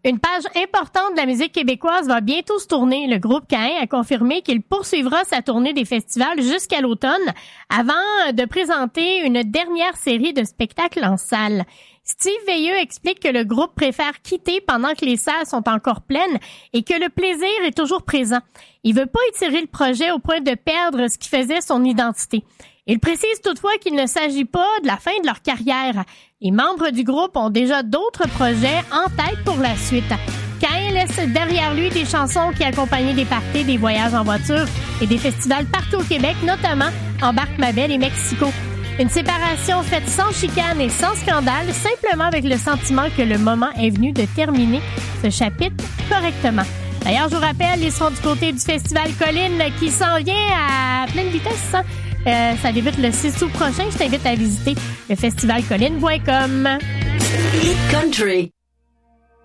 Une page importante de la musique québécoise va bientôt se tourner. Le groupe Caïn a confirmé qu'il poursuivra sa tournée des festivals jusqu'à l'automne avant de présenter une dernière série de spectacles en salle. Steve Veilleux explique que le groupe préfère quitter pendant que les salles sont encore pleines et que le plaisir est toujours présent. Il veut pas étirer le projet au point de perdre ce qui faisait son identité. Il précise toutefois qu'il ne s'agit pas de la fin de leur carrière. Les membres du groupe ont déjà d'autres projets en tête pour la suite. Caïn laisse derrière lui des chansons qui accompagnaient des parties, des voyages en voiture et des festivals partout au Québec, notamment Embarque ma belle et Mexico. Une séparation faite sans chicane et sans scandale, simplement avec le sentiment que le moment est venu de terminer ce chapitre correctement. D'ailleurs, je vous rappelle, ils seront du côté du Festival Colline qui s'en vient à pleine vitesse. Ça débute le 6 août prochain. Je t'invite à visiter le festivalcolline.com. Hit Country.